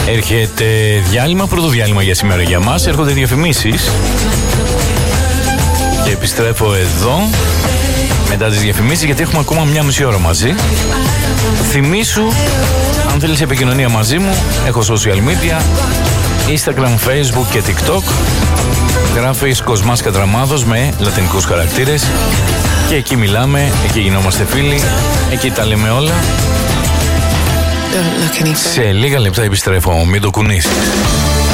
Έρχεται διάλειμμα, πρώτο διάλειμμα για σήμερα για μας. Έρχονται διαφημίσεις. Και επιστρέφω εδώ μετά τις διαφημίσεις, γιατί έχουμε ακόμα μια μισή ώρα μαζί. Θυμήσου, αν θέλεις επικοινωνία μαζί μου, έχω social media, Instagram, Facebook και TikTok. Γράφεις Κοσμάς Κατραμάδος με λατινικούς χαρακτήρες και εκεί μιλάμε, εκεί γινόμαστε φίλοι, εκεί τα λέμε όλα. Σε λίγα λεπτά επιστρέφω, μην το κουνήσεις.